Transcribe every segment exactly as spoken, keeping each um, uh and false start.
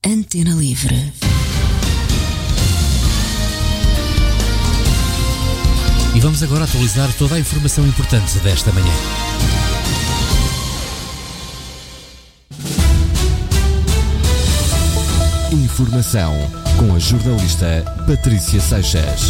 Antena Livre. E vamos agora atualizar toda a informação importante desta manhã. Informação com a jornalista Patrícia Seixas.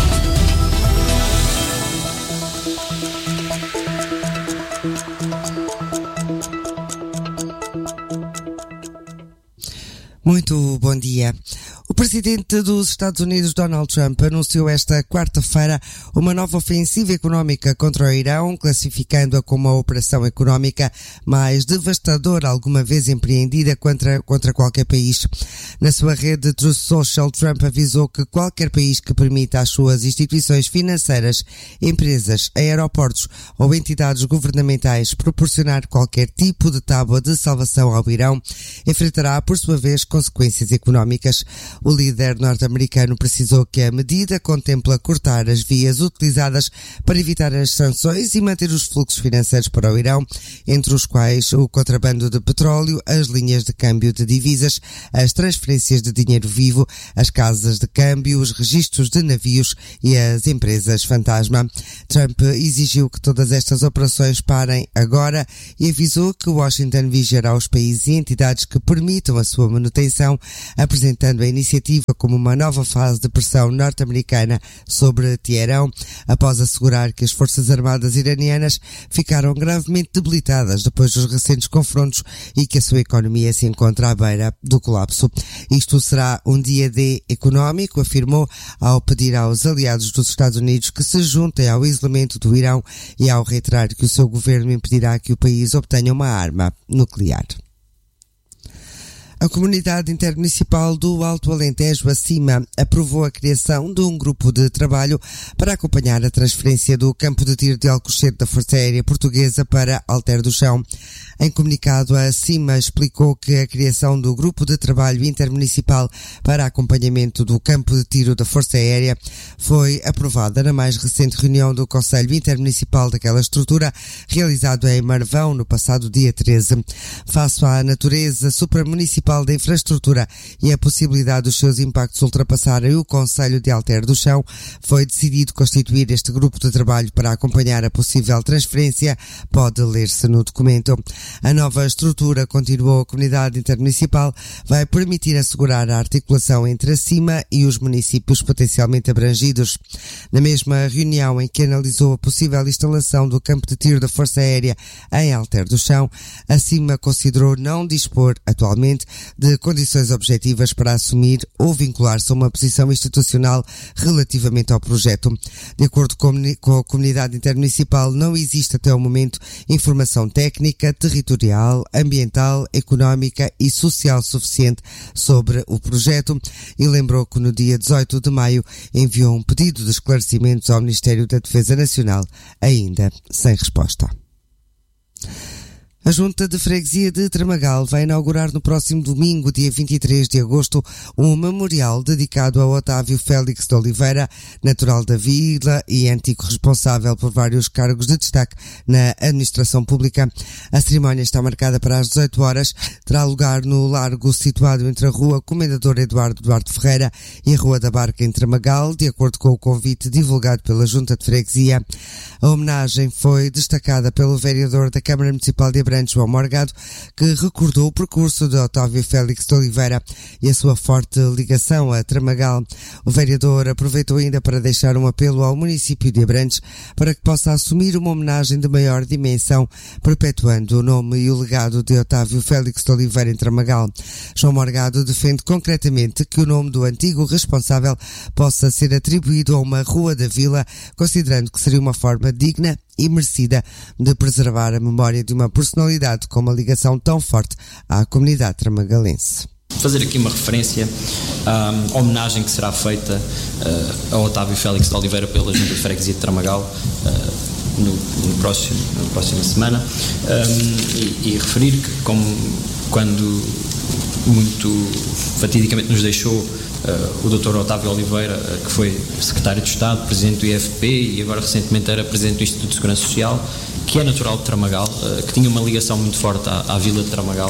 Muito bom dia. O presidente dos Estados Unidos, Donald Trump, anunciou esta quarta-feira uma nova ofensiva económica contra o Irão, classificando-a como a operação económica mais devastadora alguma vez empreendida contra, contra qualquer país. Na sua rede Truth Social, Trump avisou que qualquer país que permita às suas instituições financeiras, empresas, aeroportos ou entidades governamentais proporcionar qualquer tipo de tábua de salvação ao Irão, enfrentará, por sua vez, consequências económicas. O líder norte-americano precisou que a medida contempla cortar as vias utilizadas para evitar as sanções e manter os fluxos financeiros para o Irão, entre os quais o contrabando de petróleo, as linhas de câmbio de divisas, as transferências de dinheiro vivo, as casas de câmbio, os registros de navios e as empresas fantasma. Trump exigiu que todas estas operações parem agora e avisou que Washington vigiará os países e entidades que permitam a sua manutenção, apresentando a iniciativa como uma nova fase de pressão norte-americana sobre Teherão, após assegurar que as forças armadas iranianas ficaram gravemente debilitadas depois dos recentes confrontos e que a sua economia se encontra à beira do colapso. Isto será um dia D económico, afirmou, ao pedir aos aliados dos Estados Unidos que se juntem ao isolamento do Irão e ao reiterar que o seu governo impedirá que o país obtenha uma arma nuclear. A Comunidade Intermunicipal do Alto Alentejo, a CIMA, aprovou a criação de um grupo de trabalho para acompanhar a transferência do campo de tiro de Alcochete da Força Aérea Portuguesa para Alter do Chão. Em comunicado, a CIMA explicou que a criação do Grupo de Trabalho Intermunicipal para acompanhamento do campo de tiro da Força Aérea foi aprovada na mais recente reunião do Conselho Intermunicipal daquela estrutura, realizado em Marvão no passado dia treze. Face à natureza supramunicipal da infraestrutura e a possibilidade dos seus impactos ultrapassarem o Conselho de Alter do Chão, foi decidido constituir este grupo de trabalho para acompanhar a possível transferência, pode ler-se no documento. A nova estrutura, continuou a Comunidade Intermunicipal, vai permitir assegurar a articulação entre a CIMA e os municípios potencialmente abrangidos. Na mesma reunião em que analisou a possível instalação do campo de tiro da Força Aérea em Alter do Chão, a CIMA considerou não dispor, atualmente, de condições objetivas para assumir ou vincular-se a uma posição institucional relativamente ao projeto. De acordo com a Comunidade Intermunicipal, não existe até o momento informação técnica, territorial, ambiental, económica e social suficiente sobre o projeto e lembrou que no dia dezoito de maio enviou um pedido de esclarecimentos ao Ministério da Defesa Nacional, ainda sem resposta. A Junta de Freguesia de Tramagal vai inaugurar no próximo domingo, dia vinte e três de agosto, um memorial dedicado a Otávio Félix de Oliveira, natural da vila e antigo responsável por vários cargos de destaque na administração pública. A cerimónia está marcada para as dezoito horas, terá lugar no largo situado entre a Rua Comendador Eduardo Duarte Ferreira e a Rua da Barca em Tramagal, de acordo com o convite divulgado pela Junta de Freguesia. A homenagem foi destacada pelo vereador da Câmara Municipal de Abrantes, João Morgado, que recordou o percurso de Otávio Félix de Oliveira e a sua forte ligação a Tramagal. O vereador aproveitou ainda para deixar um apelo ao município de Abrantes para que possa assumir uma homenagem de maior dimensão, perpetuando o nome e o legado de Otávio Félix de Oliveira em Tramagal. João Morgado defende concretamente que o nome do antigo responsável possa ser atribuído a uma rua da vila, considerando que seria uma forma digna e merecida de preservar a memória de uma personalidade com uma ligação tão forte à comunidade tramagalense. Fazer aqui uma referência à homenagem que será feita uh, a Otávio Félix de Oliveira pela Junta de Freguesia de Tramagal uh, no, no próximo, na próxima semana um, e, e referir que, como quando muito fatidicamente nos deixou Uh, o doutor Otávio Oliveira, uh, que foi secretário de Estado, presidente do I F P e agora recentemente era presidente do Instituto de Segurança Social, que é natural de Tramagal, uh, que tinha uma ligação muito forte à, à vila de Tramagal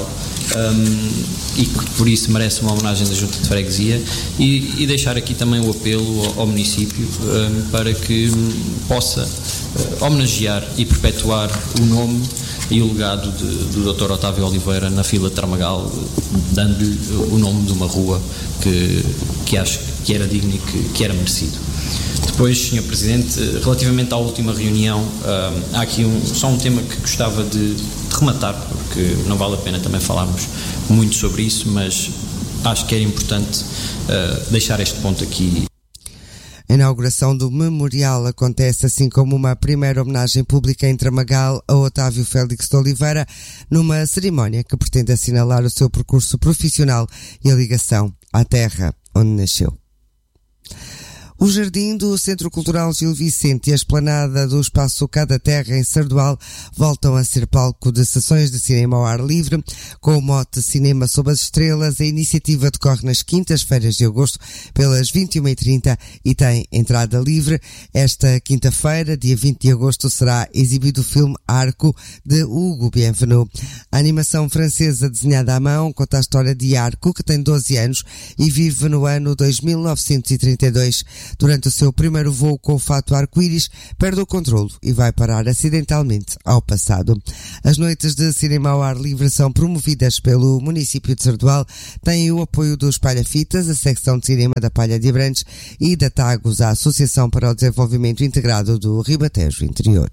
um, e que por isso merece uma homenagem da Junta de Freguesia, e, e deixar aqui também o apelo ao, ao município um, para que um, possa uh, homenagear e perpetuar o nome e o legado de, do doutor Otávio Oliveira na Fila de Tramagal, dando-lhe o nome de uma rua que, que acho que era digno e que, que era merecido. Depois, senhor Presidente, relativamente à última reunião, uh, há aqui um, só um tema que gostava de, de rematar, porque não vale a pena também falarmos muito sobre isso, mas acho que era importante uh, deixar este ponto aqui. A inauguração do memorial acontece, assim como uma primeira homenagem pública em Tramagal a Otávio Félix de Oliveira, numa cerimónia que pretende assinalar o seu percurso profissional e a ligação à terra onde nasceu. O Jardim do Centro Cultural Gil Vicente e a esplanada do Espaço Cada Terra em Sardual voltam a ser palco de sessões de cinema ao ar livre, com o mote Cinema sob as Estrelas. A iniciativa decorre nas quintas-feiras de agosto pelas vinte e uma e trinta e tem entrada livre. Esta quinta-feira, dia vinte de agosto, será exibido o filme Arco, de Hugo Bienvenu. A animação francesa desenhada à mão conta a história de Arco, que tem doze anos e vive no ano dois mil novecentos e trinta e dois. Durante o seu primeiro voo com o fato arco-íris, perde o controlo e vai parar acidentalmente ao passado. As noites de cinema ao ar livre são promovidas pelo município de Sardual, têm o apoio do Espalha-Fitas, a secção de cinema da Palha de Abrantes, e da Tagus, a Associação para o Desenvolvimento Integrado do Ribatejo Interior.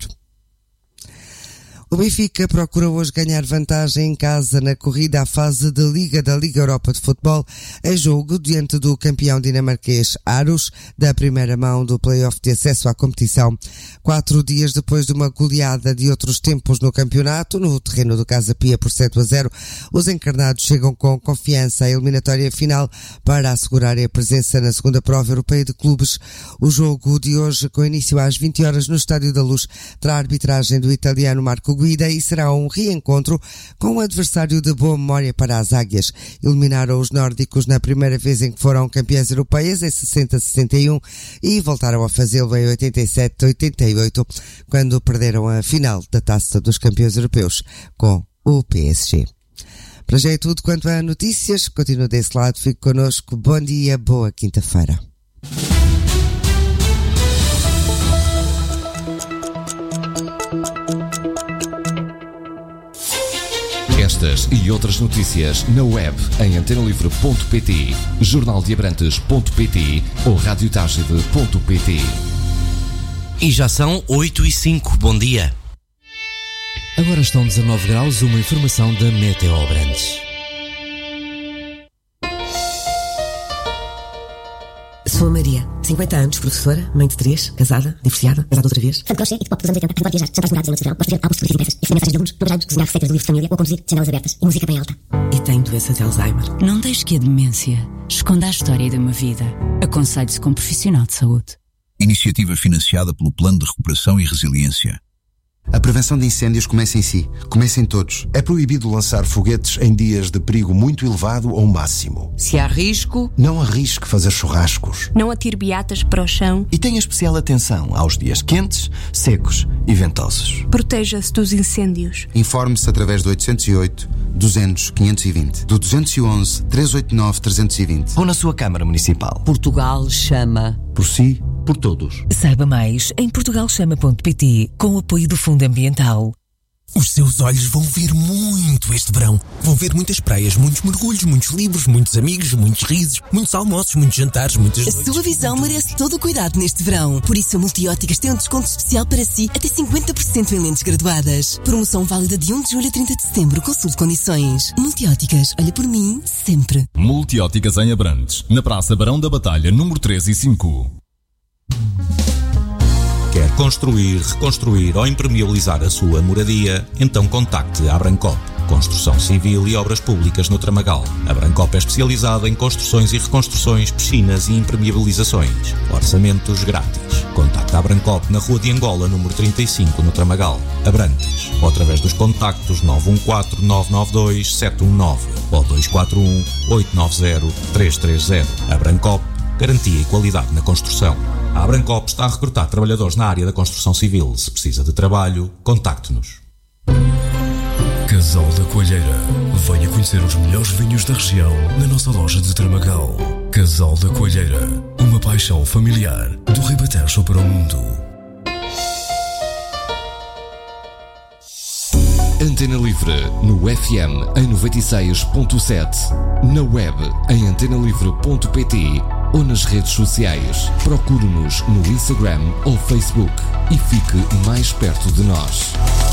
O Benfica procura hoje ganhar vantagem em casa na corrida à fase de Liga da Liga Europa de Futebol, em jogo diante do campeão dinamarquês Aarhus, da primeira mão do play-off de acesso à competição. Quatro dias depois de uma goleada de outros tempos no campeonato, no terreno do Casa Pia por sete a zero, os encarnados chegam com confiança à eliminatória final para assegurarem a presença na segunda prova europeia de clubes. O jogo de hoje, com início às vinte horas no Estádio da Luz, terá a arbitragem do italiano Marco Guida e será um reencontro com um adversário de boa memória para as Águias. Eliminaram os nórdicos na primeira vez em que foram campeãs europeias, em sessenta a sessenta e um, e voltaram a fazê-lo em oitenta e sete a oitenta e oito, quando perderam a final da Taça dos Campeões Europeus com o P S G. Para já é tudo quanto a notícias. Continua desse lado, fique connosco. Bom dia, boa quinta-feira. Estas e outras notícias na web em antena livre ponto pt, jornal de abrantes ponto pt ou rádio tagide ponto pt. E já são oito e cinco. Bom dia. Agora estão dezanove graus, uma informação da Meteo Abrantes. Sou a Maria, cinquenta anos, professora, mãe de três, casada, divorciada, casada outra vez. Fã de crochê e de pop dos anos oitenta, pode viajar, jantares namorados em noite de verão, pode fazer álbuns de fotografias impressas e receber mensagens de alunos, namorados, desenhar receitas do livro de família ou conduzir janelas abertas e música bem alta. E tenho doença de Alzheimer. Não deixe que a demência esconda a história de uma vida. Aconselhe-se com um profissional de saúde. Iniciativa financiada pelo Plano de Recuperação e Resiliência. A prevenção de incêndios começa em si, começa em todos. É proibido lançar foguetes em dias de perigo muito elevado ou máximo. Se há risco, não arrisque fazer churrascos. Não atire beatas para o chão. E tenha especial atenção aos dias quentes, secos e ventosos. Proteja-se dos incêndios. Informe-se através do oitocentos e oito, duzentos, quinhentos e vinte, do duzentos e onze, trezentos e oitenta e nove, trezentos e vinte ou na sua Câmara Municipal. Portugal chama. Por si, por todos. Saiba mais em portugal chama ponto pt, com o apoio do Fundo Ambiental. Os seus olhos vão ver muito este verão. Vão ver muitas praias, muitos mergulhos, muitos livros, muitos amigos, muitos risos, muitos almoços, muitos jantares, muitas noites. A sua visão merece todo o cuidado neste verão. Por isso a Multióticas tem um desconto especial para si, até cinquenta por cento em lentes graduadas. Promoção válida de um de julho a trinta de setembro. Consulte condições. Multióticas, olha por mim, sempre. Multióticas em Abrantes, na Praça Barão da Batalha, número três e cinco. Quer construir, reconstruir ou impermeabilizar a sua moradia? Então contacte a Abrancop. Construção civil e obras públicas no Tramagal. A Abrancop é especializada em construções e reconstruções, piscinas e impermeabilizações. Orçamentos grátis. Contacte a Abrancop na Rua de Angola, número trinta e cinco, no Tramagal, Abrantes. Ou através dos contactos nove um quatro, nove nove dois, sete um nove ou dois quatro um, oito nove zero, três três zero. Abrancop, garantia e qualidade na construção. A Abrancop está a recrutar trabalhadores na área da construção civil. Se precisa de trabalho, contacte-nos. Casal da Coalheira. Venha conhecer os melhores vinhos da região na nossa loja de Tramagal. Casal da Coalheira. Uma paixão familiar do Ribatejo para o mundo. Antena Livre no F M em noventa e seis ponto sete, na web em antena livre ponto pt ou nas redes sociais. Procure-nos no Instagram ou Facebook e fique mais perto de nós.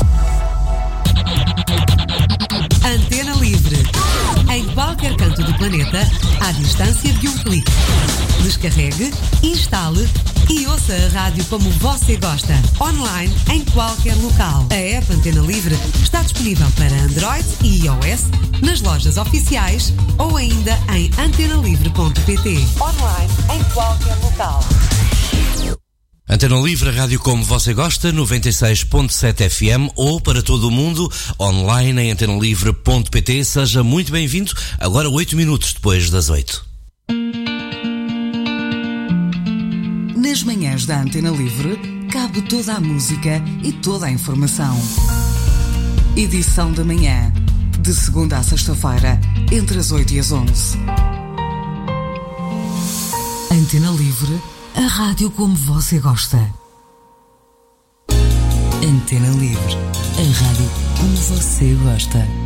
Antena Livre. Em qualquer canto do planeta, à distância de um clique. Descarregue, instale e ouça a rádio como você gosta. Online, em qualquer local. A app Antena Livre está disponível para Android e iOS nas lojas oficiais ou ainda em antena livre ponto pt. Online, em qualquer local. Antena Livre, a rádio como você gosta, noventa e seis ponto sete F M ou para todo o mundo, online em antena livre ponto pt. Seja muito bem-vindo, agora oito minutos depois das oito. Nas manhãs da Antena Livre, cabe toda a música e toda a informação. Edição da manhã, de segunda a sexta-feira, entre as oito e as onze. Antena Livre, a rádio como você gosta. Antena Livre, a rádio como você gosta.